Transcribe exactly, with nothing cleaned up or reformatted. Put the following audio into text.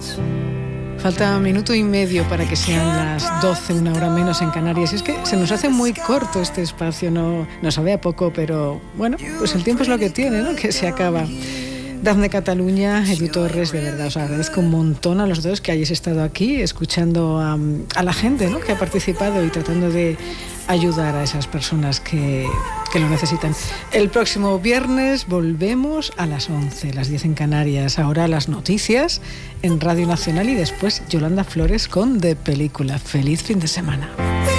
Falta un minuto y medio para que sean las doce, una hora menos en Canarias. Es que se nos hace muy corto este espacio, no, no sabe a poco, pero bueno, pues el tiempo es lo que tiene, ¿no? Que se acaba. Dafne Cataluña, Edu Torres, de verdad os agradezco un montón a los dos que hayáis estado aquí escuchando a, a la gente, ¿no? Que ha participado y tratando de ayudar a esas personas que, que lo necesitan. El próximo viernes volvemos a las once, las diez en Canarias. Ahora las noticias en Radio Nacional y después Yolanda Flores con De Película. Feliz fin de semana.